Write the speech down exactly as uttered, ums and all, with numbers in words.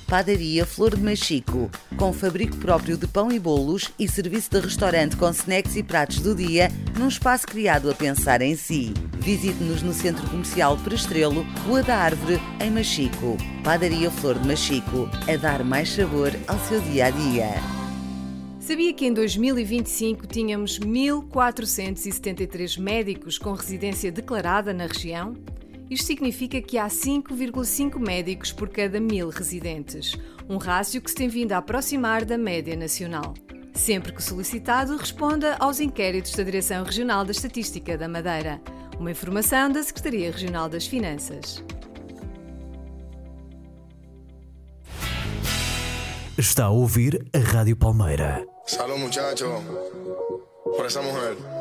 Padaria Flor de Machico, com fabrico próprio de pão e bolos e serviço de restaurante com snacks e pratos do dia, num espaço criado a pensar em si. Visite-nos no Centro Comercial Prestrelo, Rua da Árvore, em Machico. Padaria Flor de Machico, a dar mais sabor ao seu dia-a-dia. Sabia que em dois mil e vinte e cinco tínhamos mil quatrocentos e setenta e três médicos com residência declarada na região? Isto significa que há cinco vírgula cinco médicos por cada mil residentes, um rácio que se tem vindo a aproximar da média nacional. Sempre que solicitado, responda aos inquéritos da Direção Regional da Estatística da Madeira. Uma informação da Secretaria Regional das Finanças. Está a ouvir a Rádio Palmeira. Salud, muchacho, por esa mujer.